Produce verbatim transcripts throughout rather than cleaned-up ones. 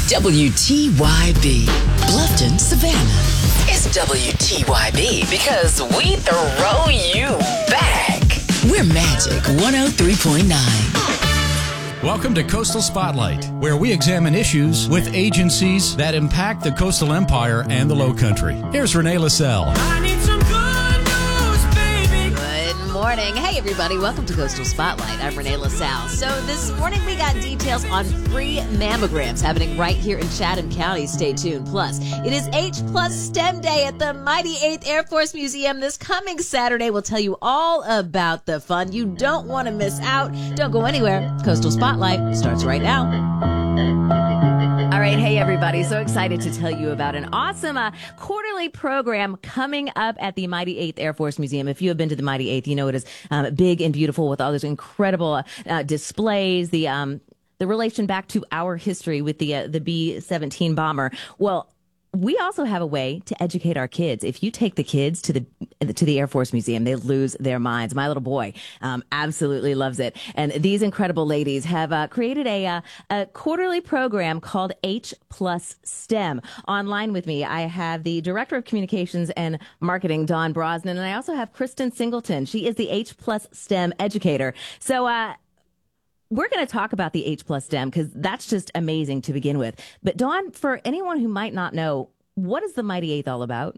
W T Y B, Bluffton, Savannah. It's W T Y B because we throw you back. We're Magic one oh three point nine. Welcome to Coastal Spotlight, where we examine issues with agencies that impact the coastal empire and the Low Country. Here's Renee LaSalle. I need some good news, baby. Good morning. Hey, everybody. Welcome to Coastal Spotlight. I'm Renee LaSalle. So this morning we got details on free mammograms happening right here in Chatham County. Stay tuned. Plus, it is H plus STEM Day at the Mighty eighth Air Force Museum this coming Saturday. We'll tell you all about the fun. You don't want to miss out. Don't go anywhere. Coastal Spotlight starts right now. All right. Hey, everybody. So excited to tell you about an awesome uh, quarterly program coming up at the Mighty eighth Air Force Museum. If you have been to the Mighty eighth, you know it is um, big and beautiful with all those incredible uh, displays, the um, the relation back to our history with the uh, the B seventeen bomber. Well, we also have a way to educate our kids. If you take the kids to the to the Air Force Museum, they lose their minds. My little boy um, absolutely loves it. And these incredible ladies have uh, created a, uh, a quarterly program called H plus STEM. Online with me, I have the Director of Communications and Marketing, Dawn Brosnan, and I also have Kristen Singleton. She is the H plus STEM educator. So, uh, we're going to talk about the H plus STEM because that's just amazing to begin with. But Dawn, for anyone who might not know, what is the Mighty eighth all about?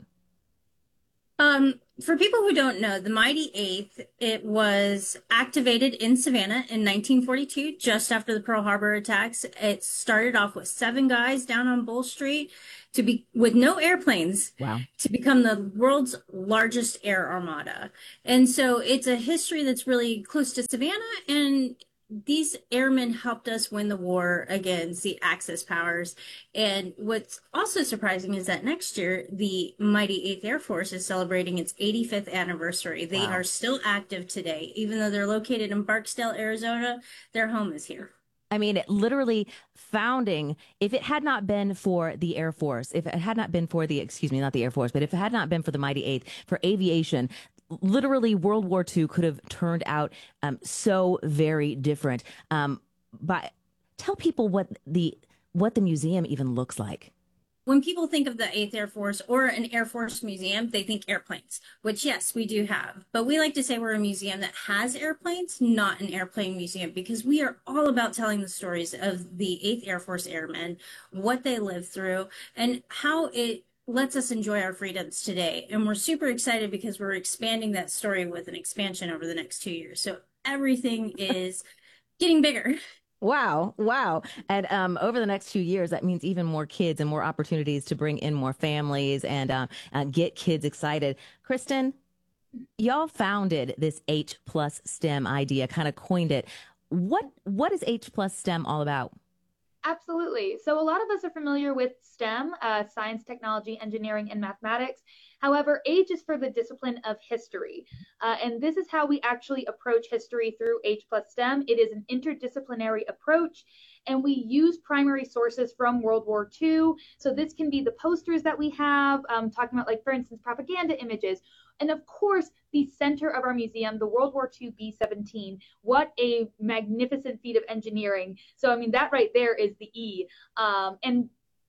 Um, for people who don't know, the Mighty eighth, it was activated in Savannah in nineteen forty-two, just after the Pearl Harbor attacks. It started off with seven guys down on Bull Street to be with no airplanes. Wow. To become the world's largest air armada. And so it's a history that's really close to Savannah, and these airmen helped us win the war against the Axis powers. And what's also surprising is that next year, the Mighty eighth Air Force is celebrating its eighty-fifth anniversary. They Wow. are still active today. Even though they're located in Barksdale, Arizona, their home is here. I mean, literally founding, if it had not been for the Air Force, if it had not been for the, excuse me, not the Air Force, but if it had not been for the Mighty eighth, for aviation, literally World War Two could have turned out um, so very different. Um, but tell people what the what the museum even looks like. When people think of the eighth Air Force or an Air Force museum, they think airplanes, which, yes, we do have. But we like to say we're a museum that has airplanes, not an airplane museum, because we are all about telling the stories of the eighth Air Force airmen, what they lived through, and how it lets us enjoy our freedoms today. And we're super excited because we're expanding that story with an expansion over the next two years. So everything is getting bigger. Wow. Wow. And um, over the next few years, that means even more kids and more opportunities to bring in more families and uh, uh, get kids excited. Kristen, y'all founded this H plus STEM idea, kind of coined it. What What is H plus STEM all about? Absolutely. So a lot of us are familiar with STEM, uh, science, technology, engineering, and mathematics. However, H is for the discipline of history. Uh, and this is how we actually approach history through H plus STEM. It is an interdisciplinary approach, and we use primary sources from World War Two. So this can be the posters that we have, um, talking about, like, for instance, propaganda images. And of course, the center of our museum, the World War Two B seventeen. What a magnificent feat of engineering. So, I mean, that right there is the E. Um, and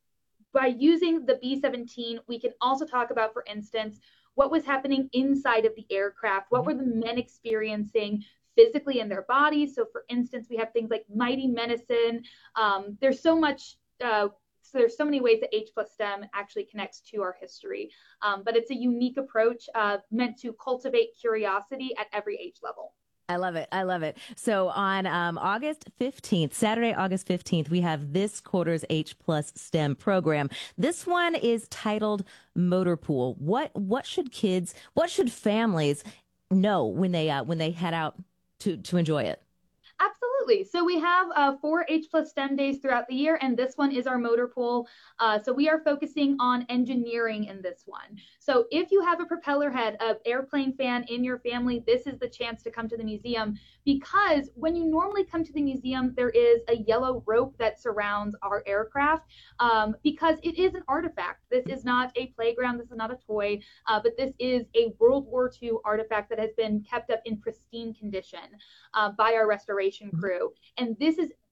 by using the B seventeen, we can also talk about, for instance, what was happening inside of the aircraft. What were the men experiencing physically in their bodies? So, for instance, we have things like mighty medicine. Um, there's so much uh, So there's so many ways that H plus STEM actually connects to our history. Um, but it's a unique approach uh, meant to cultivate curiosity at every age level. I love it. I love it. So on um, August fifteenth, Saturday, August fifteenth, we have this quarter's H plus STEM program. This one is titled Motor Pool. What what should kids, what should families know when they uh, when they head out to, to enjoy it? Absolutely. So we have uh, four H plus STEM days throughout the year, and this one is our motor pool. Uh, so we are focusing on engineering in this one. So if you have a propeller head, an airplane fan in your family, this is the chance to come to the museum, because when you normally come to the museum, there is a yellow rope that surrounds our aircraft um, because it is an artifact. This is not a playground. This is not a toy, uh, but this is a World War Two artifact that has been kept up in pristine condition uh, by our restoration crew. And this is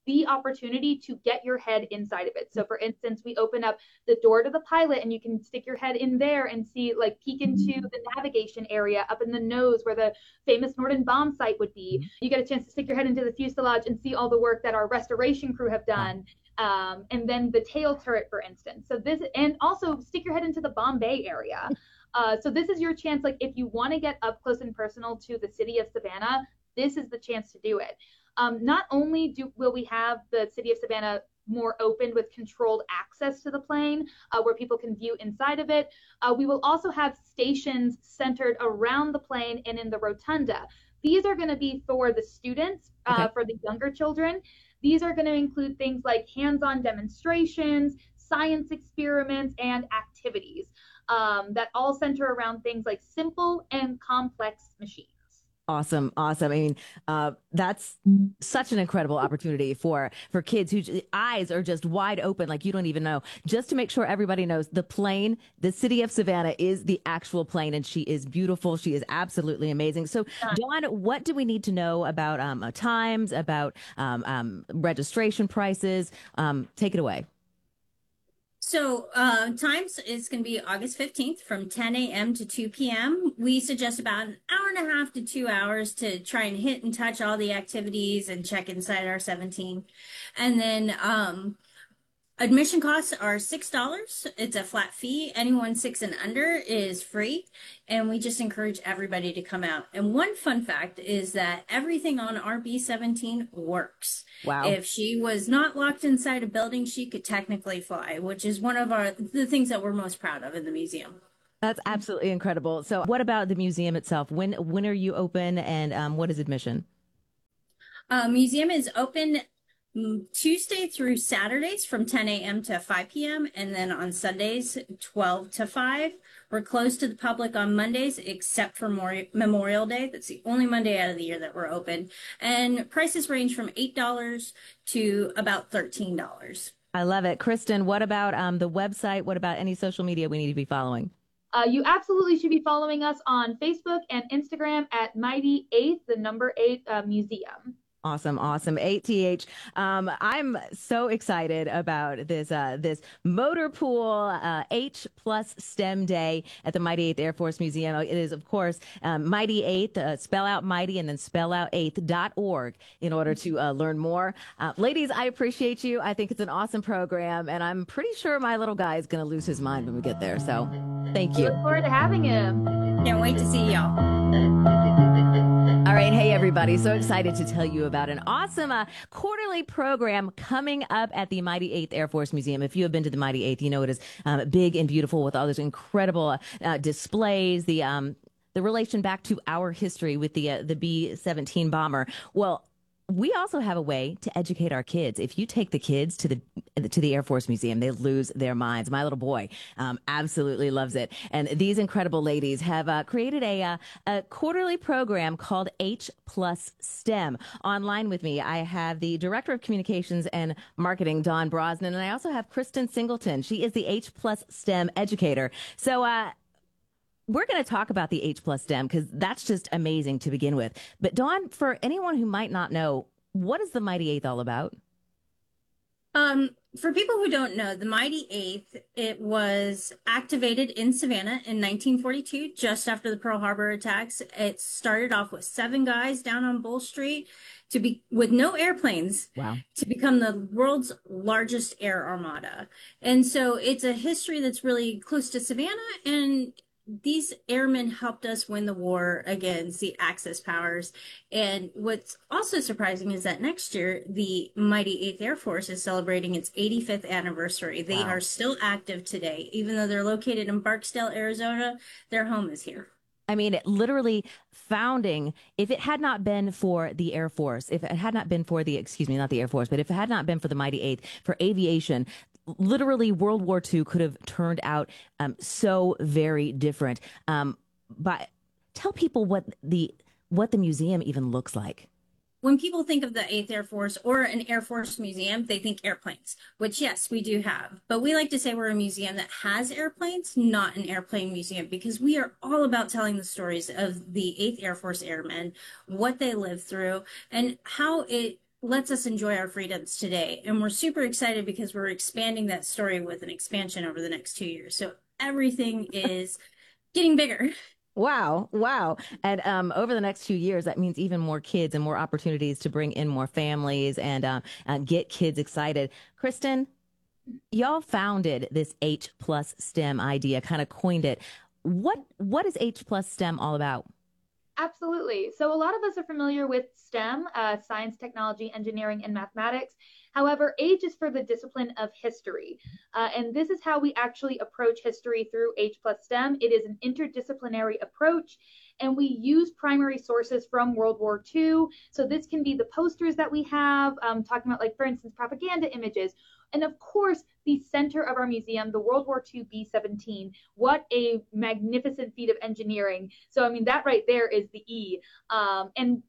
the opportunity to get your head inside of it. So for instance, we open up the door to the pilot and you can stick your head in there and see, like, peek into the navigation area up in the nose where the famous Norden bomb site would be. You get a chance to stick your head into the fuselage and see all the work that our restoration crew have done. Um, and then the tail turret, for instance. So this, and also stick your head into the Bombay area. Uh, so this is your chance, like, if you want to get up close and personal to the city of Savannah, this is the chance to do it. Um, not only do will we have the city of Savannah more open with controlled access to the plane, uh, where people can view inside of it, uh, we will also have stations centered around the plane and in the rotunda. These are going to be for the students, uh, okay. for the younger children. These are going to include things like hands-on demonstrations, science experiments, and activities um, that all center around things like simple and complex machines. Awesome. Awesome. I mean, uh, that's such an incredible opportunity for, for kids whose eyes are just wide open, like you don't even know. Just to make sure everybody knows, the plane, the city of Savannah is the actual plane, and she is beautiful. She is absolutely amazing. So, Dawn, what do we need to know about um, times, about um, um, registration prices? Um, take it away. So uh, times is going to be August fifteenth from ten a.m. to two p.m. We suggest about an hour and a half to two hours to try and hit and touch all the activities and check inside our seventeen. And then um, admission costs are six dollars. It's a flat fee. Anyone six and under is free. And we just encourage everybody to come out. And one fun fact is that everything on our B seventeen works. Wow. If she was not locked inside a building, she could technically fly, which is one of our the things that we're most proud of in the museum. That's absolutely incredible. So what about the museum itself? When when are you open, and um, what is admission? Uh, museum is open Tuesday through Saturdays from ten a.m. to five p.m. and then on Sundays twelve to five. We're closed to the public on Mondays except for Memorial Day. That's the only Monday out of the year that we're open. And prices range from eight dollars to about thirteen dollars. I love it. Kristen, what about um, the website? What about any social media we need to be following? Uh, you absolutely should be following us on Facebook and Instagram at Mighty Eighth, the number eight uh, museum. Awesome, awesome. eight T H. Um, I'm so excited about this uh, this motor pool uh, H plus STEM Day at the Mighty Eighth Air Force Museum. It is, of course, um, Mighty Eighth, uh, spell out Mighty and then spell out eighth dot org in order to uh, learn more. Uh, ladies, I appreciate you. I think it's an awesome program, and I'm pretty sure my little guy is going to lose his mind when we get there. So thank you. Look forward to having him. Can't wait to see y'all. All right. Hey, everybody. So excited to tell you about an awesome uh, quarterly program coming up at the Mighty Eighth Air Force Museum. If you have been to the Mighty Eighth, you know it is um, big and beautiful with all those incredible uh, displays, the um, the relation back to our history with the uh, the B seventeen bomber. Well, we also have a way to educate our kids. If you take the kids to the to the Air Force Museum, they lose their minds. My little boy um, absolutely loves it. And these incredible ladies have uh, created a, uh, a quarterly program called H plus STEM. Online with me, I have the Director of Communications and Marketing, Dawn Brosnan, and I also have Kristen Singleton. She is the H plus STEM educator. So, uh, we're going to talk about the H plus STEM because that's just amazing to begin with. But Dawn, for anyone who might not know, what is the Mighty Eighth all about? Um, for people who don't know, the Mighty Eighth, it was activated in Savannah in nineteen forty-two, just after the Pearl Harbor attacks. It started off with seven guys down on Bull Street to be with no airplanes. Wow. To become the world's largest air armada. And so it's a history that's really close to Savannah, and these airmen helped us win the war against the Axis powers. And what's also surprising is that next year, the Mighty Eighth Air Force is celebrating its eighty-fifth anniversary. They wow. are still active today. Even though they're located in Barksdale, Arizona, their home is here. I mean, it literally founding, if it had not been for the Air Force, if it had not been for the, excuse me, not the Air Force, but if it had not been for the Mighty Eighth, for aviation, literally World War Two could have turned out um, so very different. Um, but tell people what the what the museum even looks like. When people think of the Eighth Air Force or an Air Force museum, they think airplanes, which, yes, we do have. But we like to say we're a museum that has airplanes, not an airplane museum, because we are all about telling the stories of the Eighth Air Force Airmen, what they lived through, and how it lets us enjoy our freedoms today. And we're super excited because we're expanding that story with an expansion over the next two years. So everything is getting bigger. Wow, wow. And um, over the next few years, that means even more kids and more opportunities to bring in more families and uh, uh, get kids excited. Kristen, y'all founded this H plus STEM idea, kind of coined it. What What is H plus STEM all about? Absolutely. So a lot of us are familiar with STEM, uh, science, technology, engineering, and mathematics. However, H is for the discipline of history. Uh, and this is how we actually approach history through H plus STEM. It is an interdisciplinary approach, and we use primary sources from World War Two. So this can be the posters that we have, um, talking about, like, for instance, propaganda images. And of course, the center of our museum, the World War Two B seventeen. What a magnificent feat of engineering. So, I mean, that right there is the E. Um, and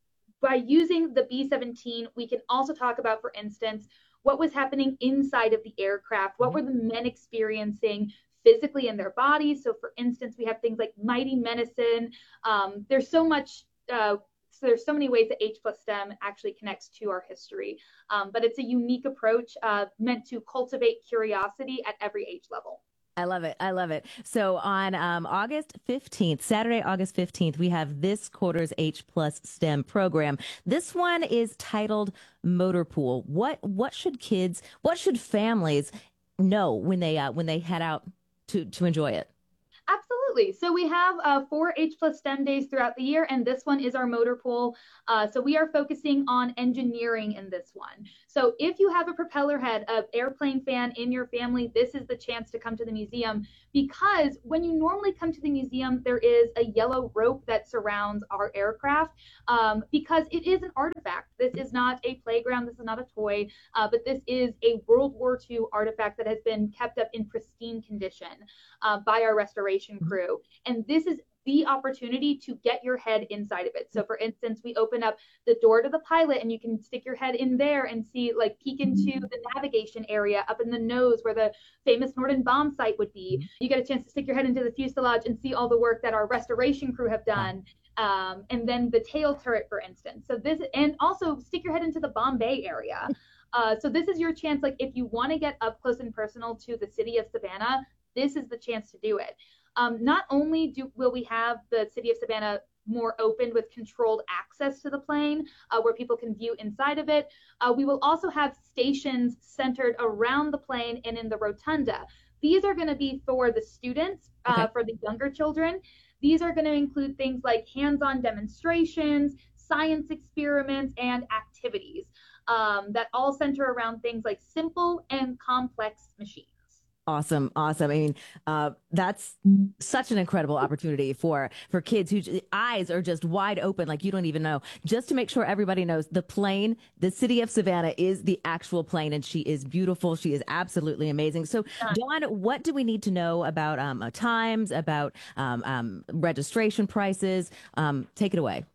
by using the B seventeen, we can also talk about, for instance, what was happening inside of the aircraft. What were the men experiencing physically in their bodies? So, for instance, we have things like Mighty Medicine. Um, there's so much uh, So there's so many ways that H plus STEM actually connects to our history. Um, but it's a unique approach uh, meant to cultivate curiosity at every age level. I love it. I love it. So on um, August fifteenth, Saturday, August fifteenth, we have this quarter's H plus STEM program. This one is titled Motor Pool. What what should kids, what should families know when they uh, when they head out to, to enjoy it? Absolutely. So we have uh, four H plus STEM days throughout the year, and this one is our motor pool. Uh, so we are focusing on engineering in this one. So if you have a propeller head, an airplane fan in your family, this is the chance to come to the museum, because when you normally come to the museum, there is a yellow rope that surrounds our aircraft, um, because it is an artifact. This is not a playground. This is not a toy, uh, but this is a World War Two artifact that has been kept up in pristine condition uh, by our restoration crew. And this is the opportunity to get your head inside of it. So for instance, we open up the door to the pilot and you can stick your head in there and see, like, peek into the navigation area up in the nose where the famous Norden bomb site would be. You get a chance to stick your head into the fuselage and see all the work that our restoration crew have done. Um, and then the tail turret, for instance. So this, and also stick your head into the bomb bay area. Uh, so this is your chance, like, if you want to get up close and personal to the city of Savannah, this is the chance to do it. Um, not only do will we have the city of Savannah more open with controlled access to the plane, uh, where people can view inside of it, uh, we will also have stations centered around the plane and in the rotunda. These are going to be for the students, uh, okay. for the younger children. These are going to include things like hands-on demonstrations, science experiments, and activities um, that all center around things like simple and complex machines. Awesome. Awesome. I mean, uh, that's such an incredible opportunity for, for kids whose eyes are just wide open, like you don't even know. Just to make sure everybody knows, the plane, the city of Savannah is the actual plane, and she is beautiful. She is absolutely amazing. So, Dawn, what do we need to know about um, times, about um, um, registration prices? Um, take it away.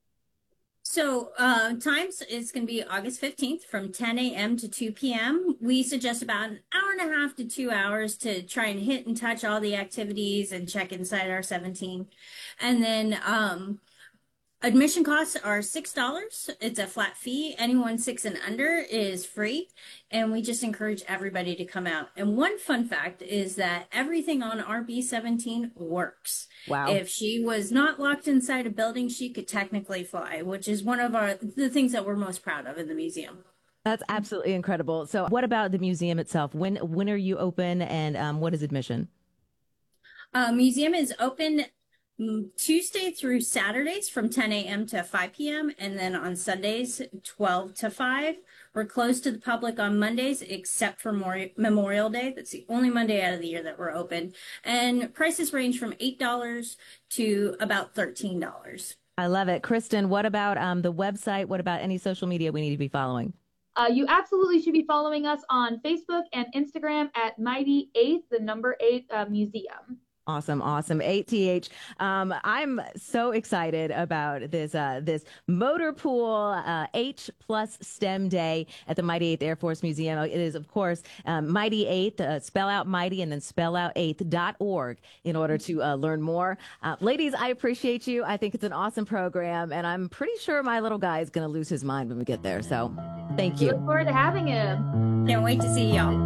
So uh, times is going to be August fifteenth from ten a.m. to two p.m. We suggest about an hour and a half to two hours to try and hit and touch all the activities and check inside our seventeen. And then um, admission costs are six dollars. It's a flat fee. Anyone six and under is free. And we just encourage everybody to come out. And one fun fact is that everything on our B seventeen works. Wow. If she was not locked inside a building, she could technically fly, which is one of our the things that we're most proud of in the museum. That's absolutely incredible. So what about the museum itself? When when are you open, and um, what is admission? Uh, museum is open Tuesday through Saturdays from ten a.m. to five p.m. and then on Sundays twelve to five. We're closed to the public on Mondays except for Memorial Day. That's the only Monday out of the year that we're open. And prices range from eight dollars to about thirteen dollars. I love it. Kristen, what about um, the website? What about any social media we need to be following? Uh, you absolutely should be following us on Facebook and Instagram at Mighty Eighth, the number eight uh, museum. Awesome, awesome. A T H. Um, I'm so excited about this uh, this motor pool uh, H plus STEM Day at the Mighty Eighth Air Force Museum. It is, of course, um, Mighty Eighth. Uh, spell out Mighty and then spell out eighth dot org in order to uh, learn more. Uh, ladies, I appreciate you. I think it's an awesome program, and I'm pretty sure my little guy is going to lose his mind when we get there. So, thank you. Look forward to having him. Can't wait to see y'all.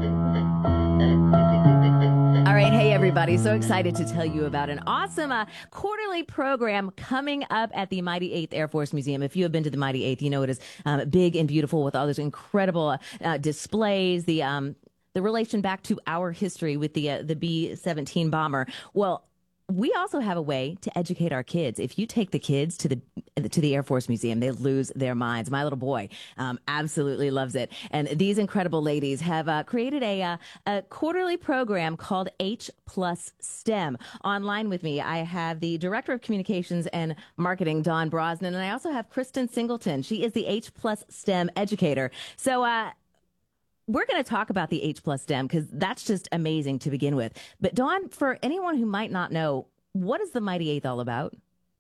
All right. Hey, everybody. So excited to tell you about an awesome uh, quarterly program coming up at the Mighty Eighth Air Force Museum. If you have been to the Mighty Eighth, you know it is um, big and beautiful with all those incredible uh, displays, the um, the relation back to our history with the uh, the B seventeen bomber. Well, we also have a way to educate our kids. If you take the kids to the to the Air Force Museum, they lose their minds. My little boy um, absolutely loves it. And these incredible ladies have uh, created a, uh, a quarterly program called H plus STEM. Online with me, I have the Director of Communications and Marketing, Dawn Brosnan, and I also have Kristen Singleton. She is the H plus STEM educator. So, uh, we're going to talk about the H plus STEM because that's just amazing to begin with. But Dawn, for anyone who might not know, what is the Mighty Eighth all about?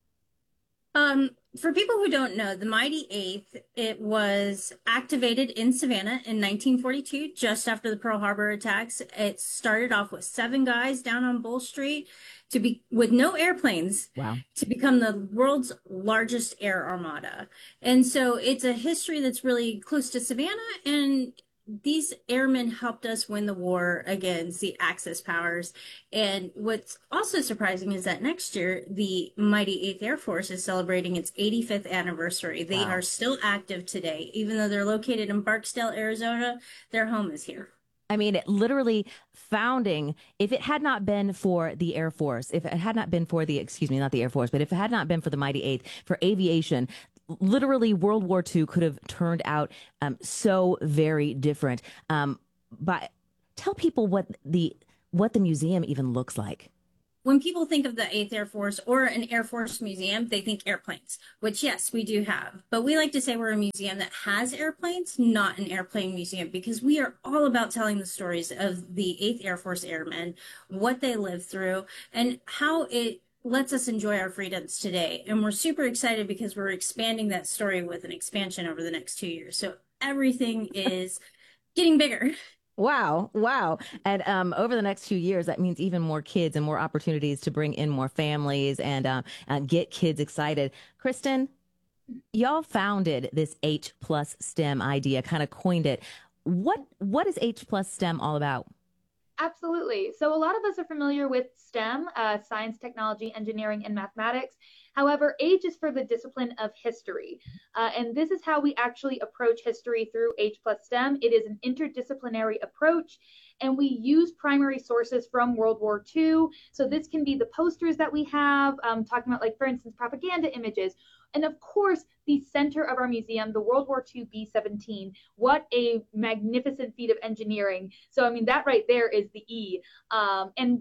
Um, for people who don't know, the Mighty Eighth, it was activated in Savannah in nineteen forty-two, just after the Pearl Harbor attacks. It started off with seven guys down on Bull Street to be with no airplanes. Wow. To become the world's largest air armada. And so it's a history that's really close to Savannah, and these airmen helped us win the war against the Axis powers. And what's also surprising is that next year, the Mighty Eighth Air Force is celebrating its eighty-fifth anniversary. They Wow. are still active today. Even though they're located in Barksdale, Arizona, their home is here. I mean, it literally founding, if it had not been for the Air Force, if it had not been for the, excuse me, not the Air Force, but if it had not been for the Mighty Eighth, for aviation, literally World War Two could have turned out um, so very different. Um, but tell people what the what the museum even looks like. When people think of the Eighth Air Force or an Air Force museum, they think airplanes, which, yes, we do have. But we like to say we're a museum that has airplanes, not an airplane museum, because we are all about telling the stories of the Eighth Air Force Airmen, what they lived through, and how it lets us enjoy our freedoms today. And we're super excited because we're expanding that story with an expansion over the next two years. So everything is getting bigger. Wow. Wow. And um, over the next few years, that means even more kids and more opportunities to bring in more families and uh, uh, get kids excited. Kristen, y'all founded this H plus STEM idea, kind of coined it. What What is H plus STEM all about? Absolutely. So a lot of us are familiar with STEM, uh, science, technology, engineering, and mathematics. However, H is for the discipline of history. Uh, and this is how we actually approach history through H plus STEM. It is an interdisciplinary approach, and we use primary sources from World War Two. So this can be the posters that we have, um, talking about, like, for instance, propaganda images. And of course, the center of our museum, the World War Two B seventeen. What a magnificent feat of engineering. So, I mean, that right there is the E. Um, and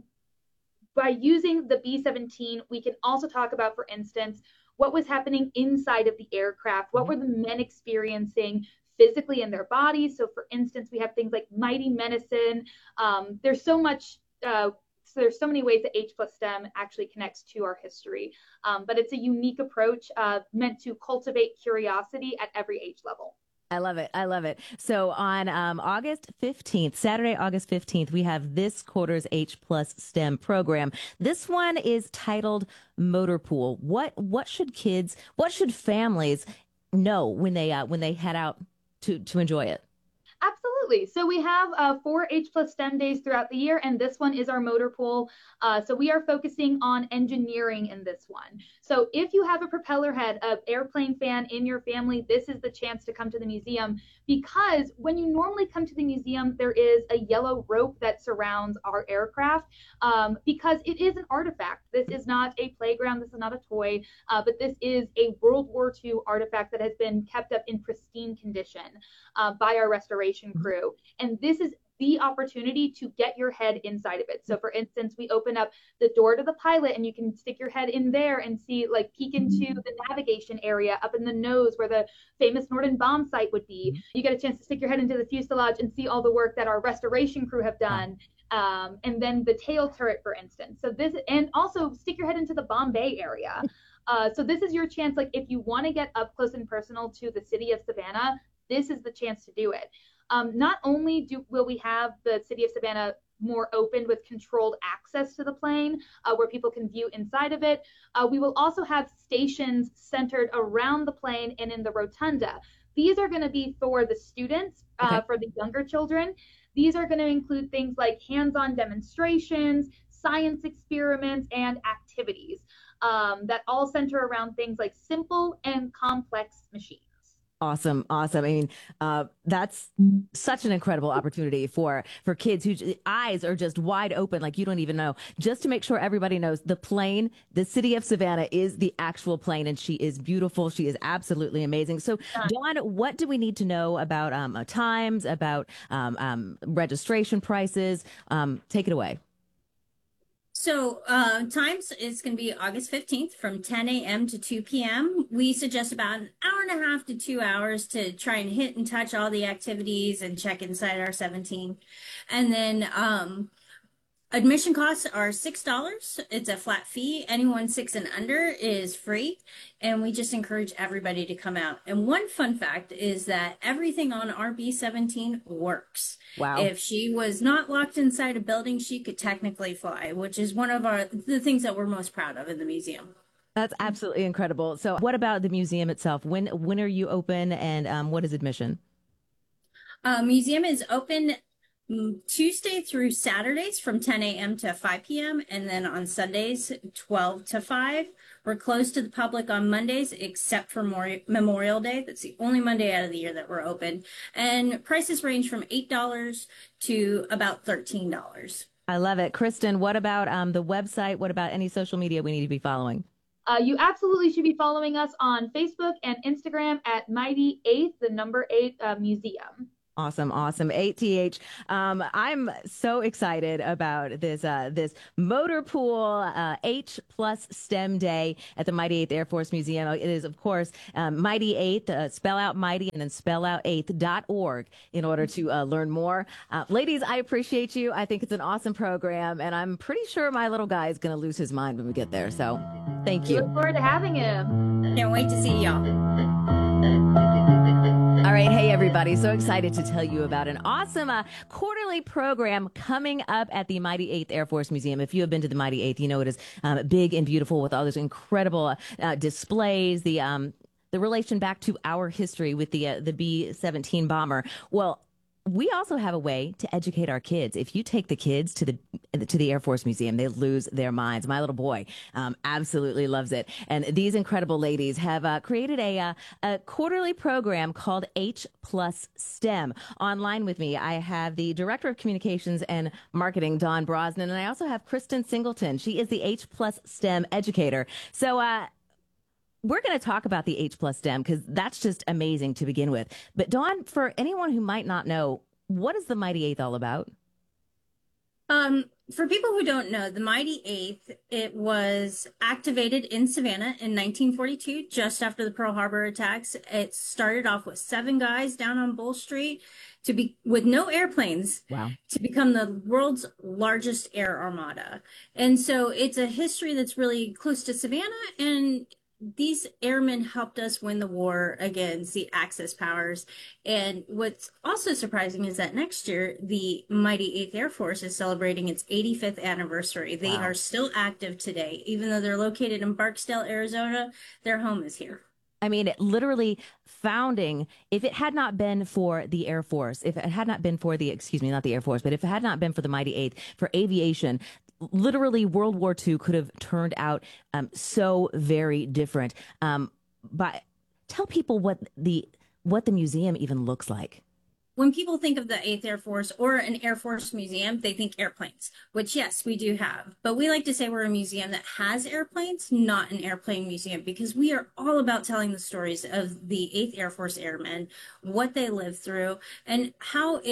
by using the B seventeen, we can also talk about, for instance, what was happening inside of the aircraft. What were the men experiencing physically in their bodies? So, for instance, we have things like mighty medicine. Um, there's so much uh, So there's so many ways that H plus STEM actually connects to our history. Um, but it's a unique approach uh, meant to cultivate curiosity at every age level. I love it. I love it. So on um, August fifteenth, Saturday, August fifteenth, we have this quarter's H plus STEM program. This one is titled Motor Pool. What what should kids, what should families know when they uh, when they head out to, to enjoy it? Absolutely. So we have uh, four H plus STEM days throughout the year, and this one is our motor pool. Uh, so we are focusing on engineering in this one. So if you have a propeller head, an airplane fan in your family, this is the chance to come to the museum, because when you normally come to the museum, there is a yellow rope that surrounds our aircraft um, because it is an artifact. This is not a playground. This is not a toy, uh, but this is a World War Two artifact that has been kept up in pristine condition uh, by our restoration crew. And this is the opportunity to get your head inside of it. So for instance, we open up the door to the pilot and you can stick your head in there and see, like, peek into the navigation area up in the nose where the famous Norden bomb site would be. You get a chance to stick your head into the fuselage and see all the work that our restoration crew have done. Um, and then the tail turret, for instance. So this, and also stick your head into the Bombay area. Uh, so this is your chance, like, if you want to get up close and personal to the city of Savannah, this is the chance to do it. Um, not only do will we have the city of Savannah more open with controlled access to the plane, uh, where people can view inside of it, uh, we will also have stations centered around the plane and in the rotunda. These are going to be for the students, uh, okay. for the younger children. These are going to include things like hands-on demonstrations, science experiments, and activities um, that all center around things like simple and complex machines. Awesome. Awesome. I mean, uh, that's such an incredible opportunity for, for kids whose eyes are just wide open, like you don't even know. Just to make sure everybody knows, the plane, the city of Savannah is the actual plane, and she is beautiful. She is absolutely amazing. So, Dawn, what do we need to know about um, times, about um, um, registration prices? Um, take it away. So uh, times is going to be August fifteenth from ten a.m. to two p.m. We suggest about an hour and a half to two hours to try and hit and touch all the activities and check inside our seventeen. And then um, admission costs are six dollars. It's a flat fee. Anyone six and under is free. And we just encourage everybody to come out. And one fun fact is that everything on R B seventeen works. Wow. If she was not locked inside a building, she could technically fly, which is one of our the things that we're most proud of in the museum. That's absolutely incredible. So what about the museum itself? When when are you open, and um, what is admission? Uh, museum is open Tuesday through Saturdays from ten a.m. to five p.m. and then on Sundays twelve to five. We're closed to the public on Mondays except for Memorial Day. That's the only Monday out of the year that we're open. And prices range from eight dollars to about thirteen dollars. I love it. Kristen, what about um, the website? What about any social media we need to be following? Uh, you absolutely should be following us on Facebook and Instagram at Mighty Eighth, the number eight uh, museum. Awesome, awesome. eight T H. Um, I'm so excited about this uh, this motor pool uh, H plus STEM Day at the Mighty Eighth Air Force Museum. It is, of course, um, Mighty Eighth, uh, spell out Mighty and then spell out eighth dot org in order to uh, learn more. Uh, ladies, I appreciate you. I think it's an awesome program, and I'm pretty sure my little guy is going to lose his mind when we get there. So thank you. Look forward to having him. Can't wait to see y'all. All right. Hey, everybody. So excited to tell you about an awesome uh, quarterly program coming up at the Mighty Eighth Air Force Museum. If you have been to the Mighty Eighth, you know it is um, big and beautiful with all those incredible uh, displays, the um, the relation back to our history with the uh, the B seventeen bomber. Well, we also have a way to educate our kids. If you take the kids to the to the Air Force Museum, they lose their minds. My little boy um, absolutely loves it. And these incredible ladies have uh, created a, uh, a quarterly program called H plus STEM. Online with me, I have the Director of Communications and Marketing, Dawn Brosnan, and I also have Kristen Singleton. She is the H plus STEM educator. So, uh, we're going to talk about the H plus STEM because that's just amazing to begin with. But Dawn, for anyone who might not know, what is the Mighty Eighth all about? Um, for people who don't know, the Mighty Eighth, it was activated in Savannah in nineteen forty-two, just after the Pearl Harbor attacks. It started off with seven guys down on Bull Street to be with no airplanes. Wow. To become the world's largest air armada. And so it's a history that's really close to Savannah, and these airmen helped us win the war against the Axis powers. And what's also surprising is that next year, the Mighty Eighth Air Force is celebrating its eighty-fifth anniversary. They wow. are still active today. Even though they're located in Barksdale, Arizona, their home is here. I mean, it literally founding, if it had not been for the Air Force, if it had not been for the, excuse me, not the Air Force, but if it had not been for the Mighty Eighth, for aviation, literally World War Two could have turned out um, so very different. Um, but tell people what the what the museum even looks like. When people think of the Eighth Air Force or an Air Force museum, they think airplanes, which, yes, we do have. But we like to say we're a museum that has airplanes, not an airplane museum, because we are all about telling the stories of the Eighth Air Force Airmen, what they lived through, and how it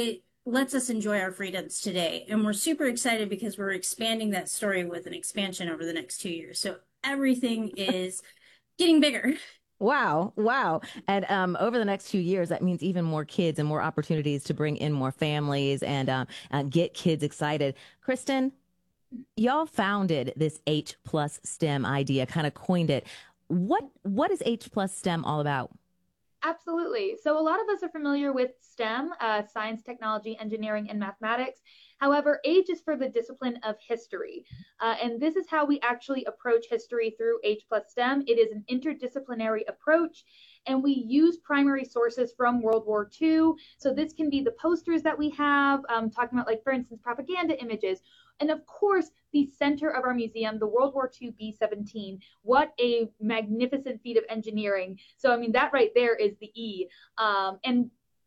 lets us enjoy our freedoms today. And we're super excited because we're expanding that story with an expansion over the next two years. So everything is getting bigger. Wow, wow. And um, over the next few years, that means even more kids and more opportunities to bring in more families and um, uh, get kids excited. Kristen, y'all founded this H plus STEM idea, kind of coined it. What What is H plus STEM all about? Absolutely. So a lot of us are familiar with STEM, uh, science, technology, engineering, and mathematics. However, H is for the discipline of history. Uh, and this is how we actually approach history through H plus STEM. It is an interdisciplinary approach, and we use primary sources from World War Two. So this can be the posters that we have, um, talking about, like, for instance, propaganda images. And of course, the center of our museum, the World War Two B seventeen. What a magnificent feat of engineering. So, I mean, that right there is the E. Um, and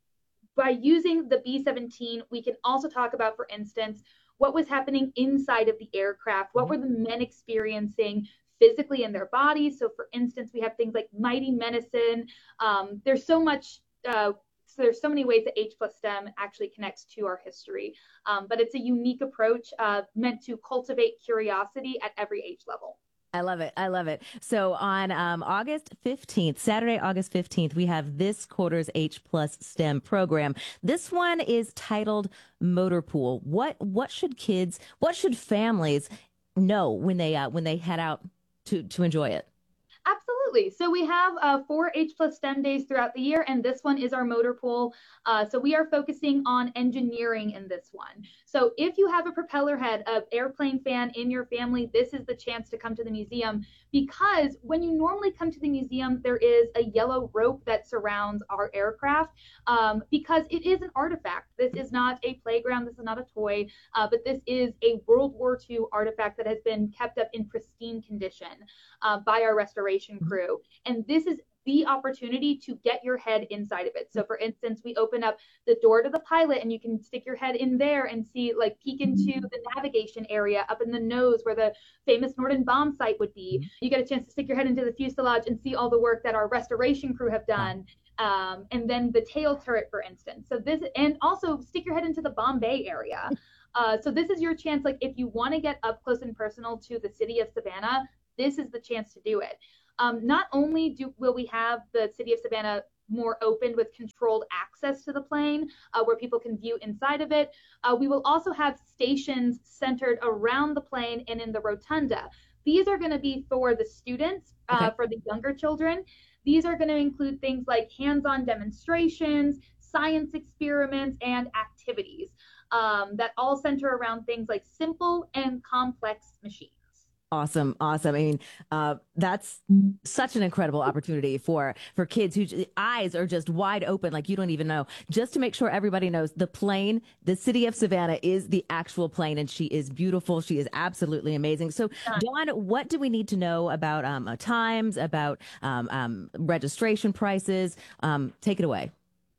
by using the B seventeen, we can also talk about, for instance, what was happening inside of the aircraft. What were the men experiencing physically in their bodies? So, for instance, we have things like Mighty Medicine. Um, there's so much uh, So there's so many ways that H plus STEM actually connects to our history. Um, but it's a unique approach uh, meant to cultivate curiosity at every age level. I love it. I love it. So on um, August fifteenth, Saturday, August fifteenth, we have this quarter's H plus STEM program. This one is titled Motor Pool. What what should kids, what should families know when they uh, when they head out to to enjoy it? Absolutely. So we have uh, four H plus STEM days throughout the year, and this one is our motor pool. Uh, so we are focusing on engineering in this one. So if you have a propeller head, an airplane fan in your family, this is the chance to come to the museum, because when you normally come to the museum, there is a yellow rope that surrounds our aircraft um, because it is an artifact. This is not a playground. This is not a toy, uh, but this is a World War Two artifact that has been kept up in pristine condition uh, by our restoration crew. And this is the opportunity to get your head inside of it. So for instance, we open up the door to the pilot and you can stick your head in there and see, like, peek into the navigation area up in the nose where the famous Norden bomb site would be. You get a chance to stick your head into the fuselage and see all the work that our restoration crew have done. Um, and then the tail turret, for instance. So this, and also stick your head into the bomb bay area. Uh, so this is your chance, like, if you want to get up close and personal to the city of Savannah, this is the chance to do it. Um, not only do will we have the city of Savannah more open with controlled access to the plane, uh, where people can view inside of it, uh, we will also have stations centered around the plane and in the rotunda. These are going to be for the students, uh, okay. for the younger children. These are going to include things like hands-on demonstrations, science experiments, and activities um, that all center around things like simple and complex machines. Awesome. Awesome. I mean, uh, that's such an incredible opportunity for, for kids whose eyes are just wide open, like you don't even know. Just to make sure everybody knows, the plane, the city of Savannah, is the actual plane, and she is beautiful. She is absolutely amazing. So, Dawn, what do we need to know about um, uh, times, about um, um, registration prices? Um, take it away.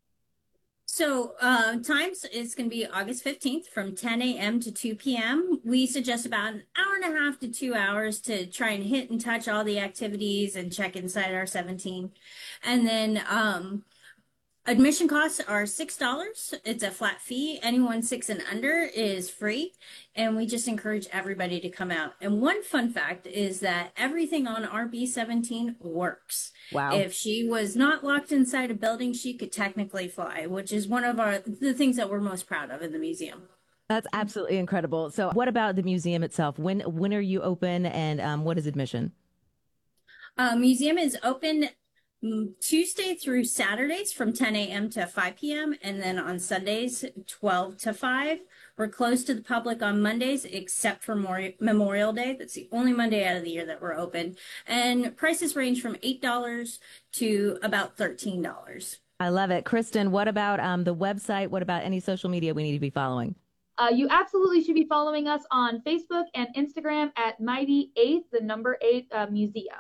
So uh, times is going to be August fifteenth from ten a.m. to two p.m. We suggest about an hour and a half to two hours to try and hit and touch all the activities and check inside our seventeen. And then um, admission costs are six dollars. It's a flat fee. Anyone six and under is free. And we just encourage everybody to come out. And one fun fact is that everything on our B seventeen works. Wow. If she was not locked inside a building, she could technically fly, which is one of our the things that we're most proud of in the museum. That's absolutely incredible. So what about the museum itself? When when are you open, and um, what is admission? Uh, museum is open Tuesday through Saturdays from ten a.m. to five p.m. and then on Sundays twelve to five. We're closed to the public on Mondays except for Memorial Day. That's the only Monday out of the year that we're open. And prices range from eight dollars to about thirteen dollars. I love it. Kristen, what about um, the website? What about any social media we need to be following? Uh, you absolutely should be following us on Facebook and Instagram at Mighty Eighth, the number eight uh, museum.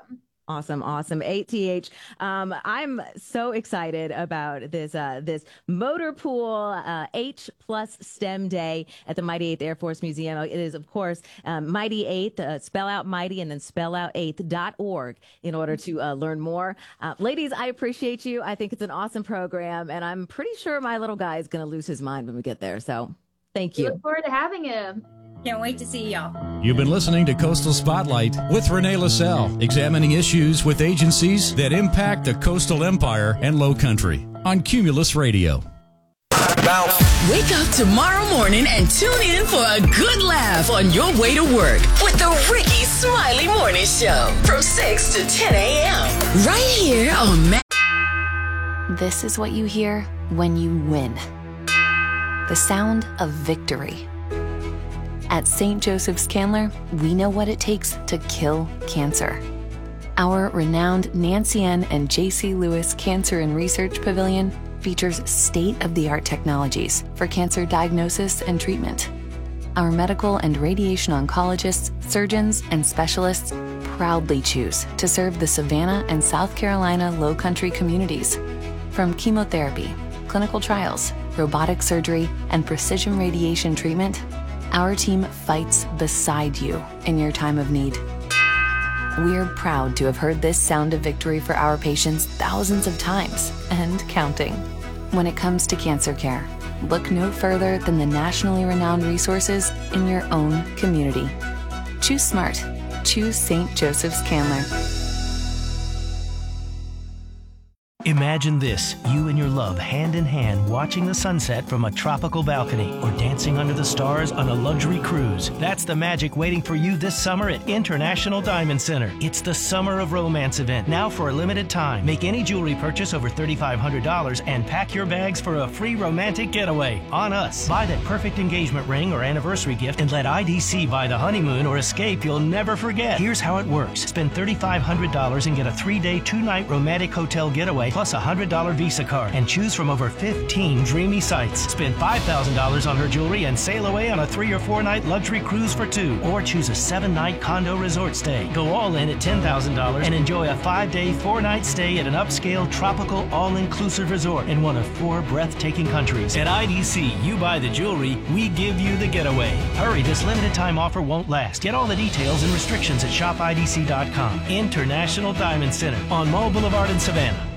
Awesome, awesome. A T H. Um, I'm so excited about this uh, this motor pool uh, H plus STEM Day at the Mighty Eighth Air Force Museum. It is, of course, um, Mighty Eighth, uh, spell out Mighty and then spell out eighth dot org in order to uh, learn more. Uh, ladies, I appreciate you. I think it's an awesome program, and I'm pretty sure my little guy is going to lose his mind when we get there. So thank We you. look forward to having him. Can't wait to see y'all. You've been listening to Coastal Spotlight with Renee LaSalle, examining issues with agencies that impact the coastal empire and low country on Cumulus Radio. Wake up tomorrow morning and tune in for a good laugh on your way to work with the Ricky Smiley Morning Show from six to ten a.m. right here on Ma- This is what you hear when you win. The sound of victory. At Saint Joseph's Candler, we know what it takes to kill cancer. Our renowned Nancy N. and J C. Lewis Cancer and Research Pavilion features state-of-the-art technologies for cancer diagnosis and treatment. Our medical and radiation oncologists, surgeons, and specialists proudly choose to serve the Savannah and South Carolina Low Country communities. From chemotherapy, clinical trials, robotic surgery, and precision radiation treatment, our team fights beside you in your time of need. We're proud to have heard this sound of victory for our patients thousands of times and counting. When it comes to cancer care, look no further than the nationally renowned resources in your own community. Choose smart. Choose Saint Joseph's Candler. Imagine this, you and your love hand in hand watching the sunset from a tropical balcony or dancing under the stars on a luxury cruise. That's the magic waiting for you this summer at International Diamond Center. It's the Summer of Romance event, now for a limited time. Make any jewelry purchase over three thousand five hundred dollars and pack your bags for a free romantic getaway on us. Buy that perfect engagement ring or anniversary gift and let I D C buy the honeymoon or escape you'll never forget. Here's how it works. Spend three thousand five hundred dollars and get a three-day, two-night romantic hotel getaway plus a one hundred dollars Visa card and choose from over fifteen dreamy sites. Spend five thousand dollars on her jewelry and sail away on a three or four night luxury cruise for two. Or choose a seven night condo resort stay. Go all in at ten thousand dollars and enjoy a five day, four night stay at an upscale, tropical, all-inclusive resort in one of four breathtaking countries. At I D C, you buy the jewelry, we give you the getaway. Hurry, this limited time offer won't last. Get all the details and restrictions at shop I D C dot com. International Diamond Center on Mall Boulevard in Savannah.